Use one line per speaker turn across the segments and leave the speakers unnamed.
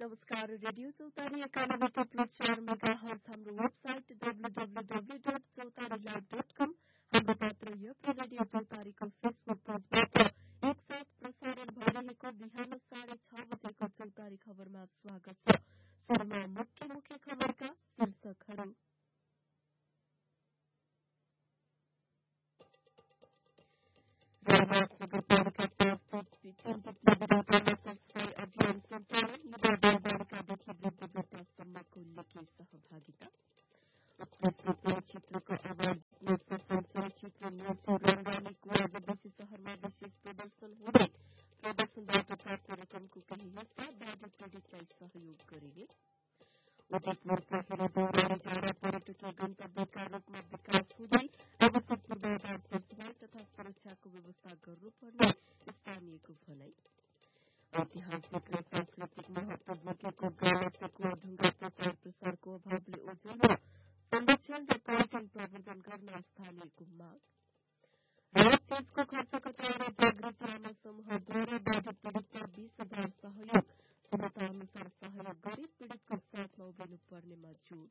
नमस्कार, रेडियो चौतारी 91.4 मेगाहर्ज हाम्रो वेबसाइट www.चौतारीलाइभ.com, हाम्रो पत्र रेडियो चौतारीको फेसबुक पेजबाट एकसाथ प्रसारण भइरहेको बिहान 6:30 बजेको चौतारी खबरमा स्वागत छ। सुरुमा मुख्य खबरका शीर्षकहरू। राजमार्ग नगरपालिका 5 सरसफाई अभियान सञ्चालन, युवा बालबालिकादेखि वृद्धवृद्धासम्मको लेखी सहभागिता। उत्कृष्ट चलचित्रको अवार्ड जित्ने सफल चलचित्र न्युचु रङ्गानीको आज बेसी शहरमा विशेष प्रदर्शन हुँदै प्रदर्शनबाट प्राप्त रकमको केही हिस्सा बाढी पीडितलाई सहयोग गरिने। उदयपुर पोखरी देउराली डाँडा पर्यटकीय गन्तव्यका रूपमा विकास हुँदै आवश्यक पूर्वाधार सरसफाई तथा सुरक्षाको व्यवस्था गर्नुपर्ने स्थानीयको भनाई। ऐतिहासिक र सांस्कृतिक महत्व बोकेको गाला सेकुवा ढुङ्गा प्रचार प्रसारको अभावले ओझेल संरक्षण र पर्यटन प्रवर्धन गर्न स्थानीयको माग। राहत तेजको खर्च घटाएर जागृति आमा समूहद्वारा बाढी पीडितलाई 20,000 सहयोग, क्षमता अनुसार सहयोग गरी पीडितको साथमा उभिनु पर्नेमा जोड़।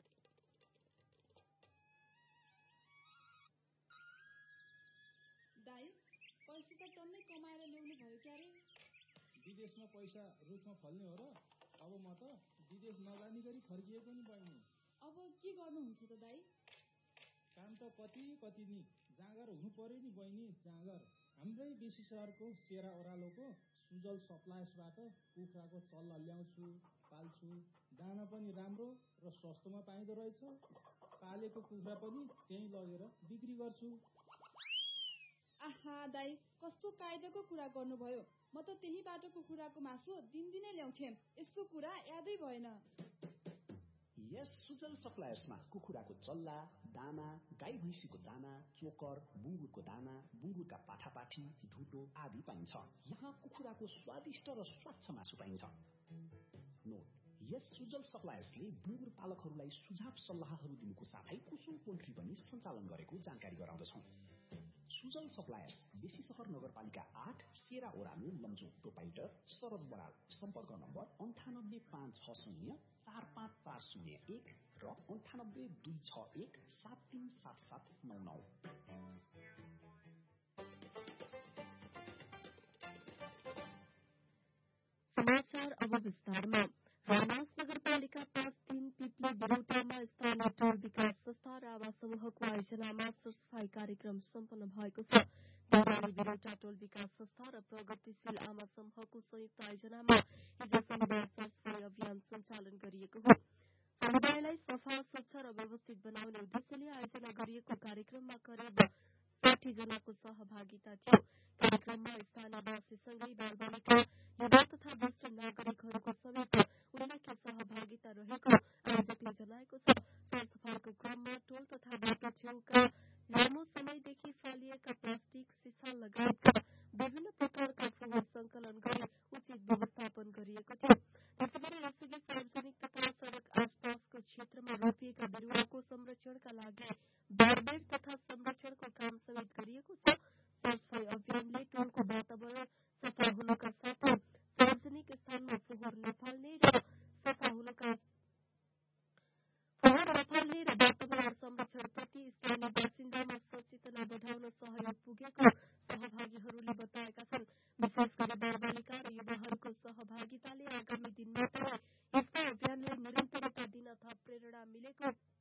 दाइ, पैसा त टन्नै कमाएर ल्याउनु भयो क्यारे?
विदेशमा पैसा रुखमा फल्ने हो र? अब म त विदेश नजानी गरी फर्किएको नि बहिनी।
अब के गर्नुहुन्छ त दाइ?
काम त कति नि, जाँगर हुनु पर्यो नि बहिनी, जाँगर। हाम्रै बेसी सहरको सेरा ओह्रालोको सुजल सप्लायर्सबाट कुखुराको चल्ला ल्याउँछु, पाल्छु। दाना पनि राम्रो र सस्तोमा पाइँदो रहेछ। पालेको कुखुरा पनि त्यहीँ लगेर बिक्री गर्छु।
आहा दाइ, कस्तो कायदाको कुरा गर्नुभयो। म त त्यही बाटोको कुखुराको मासु दिनदिनै ल्याउँथे। यस्तो कुरा यादै भएन।
यस सुजल सप्लायर्समा कुखुराको चल्ला, दाना, गाई भैँसीको दाना, चोकर, बुङ्गुरको दाना, बुङ्गुरका पाठापाठी, ढुटो आदि पाइन्छ। यहाँ कुखुराको स्वादिष्ट र स्वच्छ मासु पाइन्छ। नोट: यस सुजल सप्लायर्सले बुङ्गुर पालकहरूलाई सुझाव सल्लाहहरू दिनुको साथै कुसुम पोल्ट्री पनि सञ्चालन गरेको जानकारी गराउँदछौँ। सुजल सप्लायर्स, बेसी सहर नगरपालिका 8, सेरा ओरालो, लम्जू, प्रोपाइटर शरद बराल। सम्पर्क नम्बर 9850454701 र 9826173799।
समाचार अब विस्तारमा। रामास नगरपालिका 5-3 पिप्ले बिरौटामा स्थानीय टोल विकास संस्था र आवास समूहको आयोजनामा सरसफाई कार्यक्रम सम्पन्न भएको छ। देउराली बिरौटा टोल विकास संस्था र प्रगतिशील आमा समूहको संयुक्त आयोजनामा हिजो शनिबार सरसफाई अभियान सञ्चालन गरिएको हो। समुदायलाई सफा, स्वच्छ र व्यवस्थित बनाउने उद्देश्यले आयोजना गरिएको कार्यक्रममा करिब 60 जनाको सहभागिता थियो। कार्यक्रममा स्थानीयवासीसँगै बालबालिका, युवा तथा वरिष्ठ नागरिकहरूको समेत उल्लेख्य सहभागिता रहेको आयोजकले जनाएको छ। सरसफाईको क्रममा टोल तथा बाटो छेउका लामो समयदेखि फालिएका प्लास्टिक, सिसा लगायतका विभिन्न प्रकारका फोहोर संकलन गरी उचित व्यवस्थापन गरिएको थियो। त्यसैगरी यसअघि सार्वजनिक तथा सड़क आसपासको क्षेत्रमा रोपिएका बिरूवाको संरक्षणका लागि बारबेर तथा संरक्षणको काम समेत गरिएको छ। सरसफाई अभियानले टोलको वातावरण सफा हुनुका साथै सार्वजनिक स्थानमा फोहोर नफाल्ने र वातावरण संरक्षणप्रति स्थानीय बासिन्दामा सचेतना बढाउन सहयोग पुगेको सहभागीहरूले बताएका छन्। विशेष गरी बालबालिका र युवाहरूको सहभागिताले आगामी दिनमा पनि यस्ता अभियानलाई निरन्तरता दिन थप प्रेरणा मिलेको